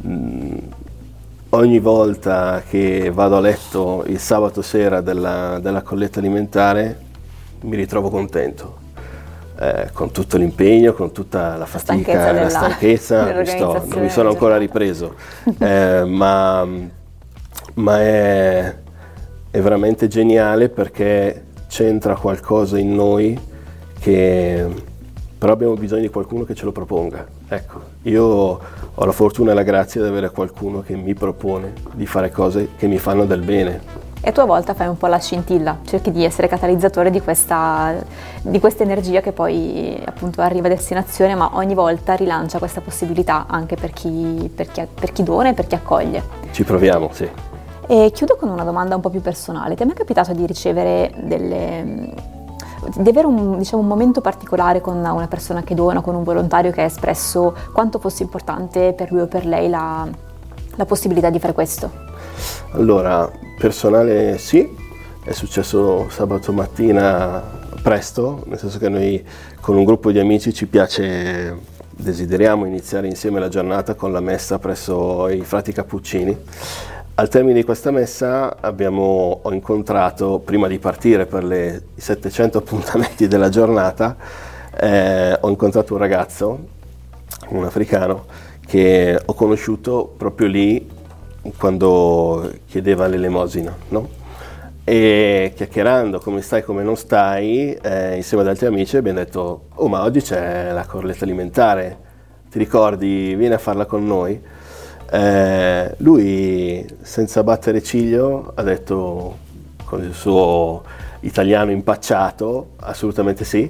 ogni volta che vado a letto il sabato sera della colletta alimentare mi ritrovo contento, con tutto l'impegno, con tutta la fatica, la stanchezza, non mi sono ancora ripreso, ma è veramente geniale, perché c'entra qualcosa in noi però abbiamo bisogno di qualcuno che ce lo proponga. Ecco, io ho la fortuna e la grazia di avere qualcuno che mi propone di fare cose che mi fanno del bene. E tu a volte fai un po' la scintilla, cerchi di essere catalizzatore di questa energia che poi appunto arriva a destinazione, ma ogni volta rilancia questa possibilità anche per chi dona e per chi accoglie. Ci proviamo, sì. E chiudo con una domanda un po' più personale. Ti è mai capitato di ricevere di avere un momento particolare con una persona che dona, con un volontario che ha espresso quanto fosse importante per lui o per lei la possibilità di fare questo? Allora, personale sì, è successo sabato mattina presto, nel senso che noi con un gruppo di amici desideriamo iniziare insieme la giornata con la messa presso i frati Cappuccini. Al termine di questa messa ho incontrato, prima di partire per i 700 appuntamenti della giornata, ho incontrato un ragazzo, un africano, che ho conosciuto proprio lì quando chiedeva l'elemosina, no? E chiacchierando come stai, come non stai, insieme ad altri amici abbiamo detto: oh, ma oggi c'è la colletta alimentare, ti ricordi? Vieni a farla con noi. Lui, senza battere ciglio, ha detto con il suo italiano impacciato assolutamente sì,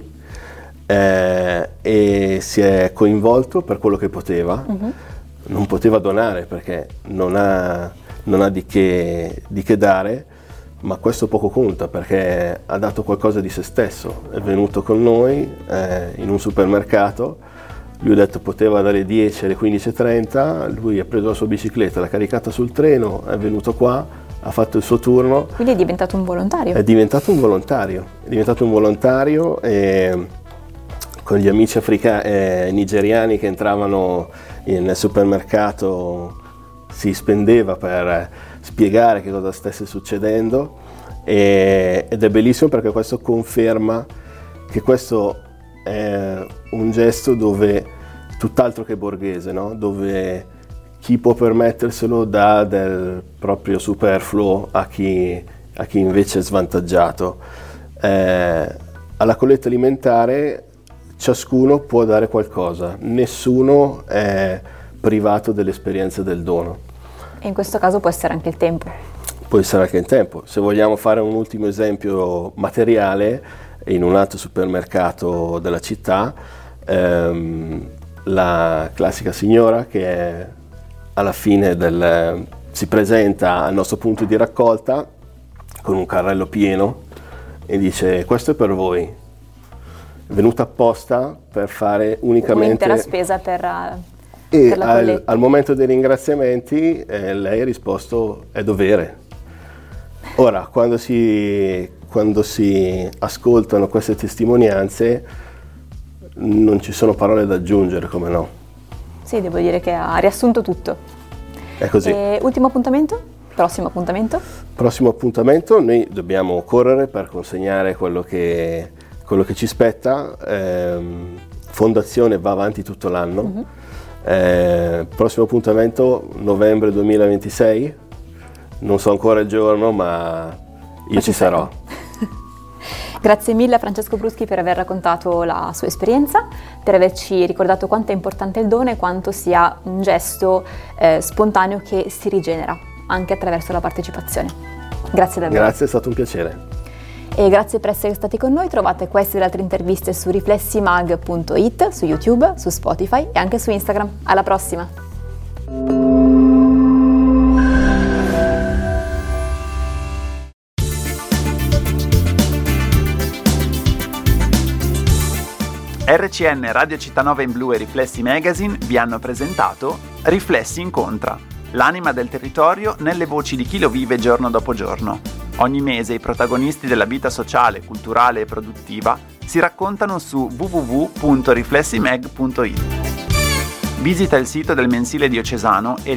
e si è coinvolto per quello che poteva. Non poteva donare perché non ha di che dare, ma questo poco conta, perché ha dato qualcosa di se stesso. È venuto con noi in un supermercato. Lui ha detto poteva dalle 10 alle 15:30, lui ha preso la sua bicicletta, l'ha caricata sul treno, è venuto qua, ha fatto il suo turno. Quindi è diventato un volontario? È diventato un volontario e con gli amici nigeriani che entravano nel supermercato si spendeva per spiegare che cosa stesse succedendo, ed è bellissimo perché questo conferma che questo è un gesto dove tutt'altro che borghese, no? Dove chi può permetterselo dà del proprio superfluo a chi invece è svantaggiato. Alla colletta alimentare ciascuno può dare qualcosa, nessuno è privato dell'esperienza del dono. E in questo caso può essere anche il tempo. Può essere anche il tempo. Se vogliamo fare un ultimo esempio materiale, in un altro supermercato della città, la classica signora che alla fine si presenta al nostro punto di raccolta con un carrello pieno e dice: questo è per voi, è venuta apposta per fare unicamente un'intera spesa per la colletta. Al momento dei ringraziamenti lei ha risposto: è dovere. Ora, quando si ascoltano queste testimonianze non ci sono parole da aggiungere, come no? Sì, devo dire che ha riassunto tutto. È così. Ultimo appuntamento? Prossimo appuntamento? Prossimo appuntamento, noi dobbiamo correre per consegnare quello che ci spetta. Fondazione va avanti tutto l'anno. Prossimo appuntamento novembre 2026, non so ancora il giorno, ma io ci sarò. Grazie mille a Francesco Bruschi per aver raccontato la sua esperienza, per averci ricordato quanto è importante il dono e quanto sia un gesto spontaneo che si rigenera anche attraverso la partecipazione. Grazie davvero. Grazie, è stato un piacere. E grazie per essere stati con noi. Trovate queste e le altre interviste su riflessimag.it, su YouTube, su Spotify e anche su Instagram. Alla prossima! RCN Radio Città in Blu e Riflessi Magazine vi hanno presentato Riflessi Incontra, l'anima del territorio nelle voci di chi lo vive giorno dopo giorno. Ogni mese i protagonisti della vita sociale, culturale e produttiva si raccontano su www.riflessimag.it. Visita il sito del mensile diocesano e